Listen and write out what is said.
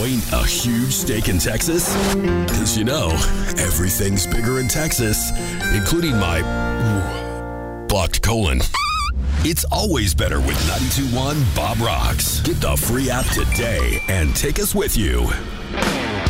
enjoying a huge steak in Texas? Because everything's bigger in Texas, including my blocked colon. It's always better with 92.1 Bob Rocks. Get the free app today and take us with you.